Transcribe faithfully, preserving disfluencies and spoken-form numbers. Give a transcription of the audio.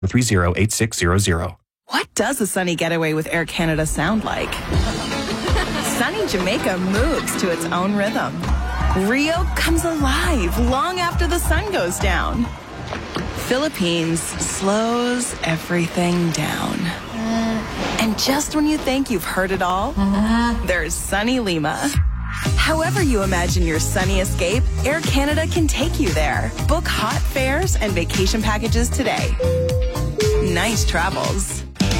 three zero eight six zero zero. What does a sunny getaway with Air Canada sound like? Sunny Jamaica moves to its own rhythm. Rio comes alive long after the sun goes down. Philippines slows everything down. And just when you think you've heard it all, there's sunny Lima. However you imagine your sunny escape, Air Canada can take you there. Book hot fares and vacation packages today. Nice travels.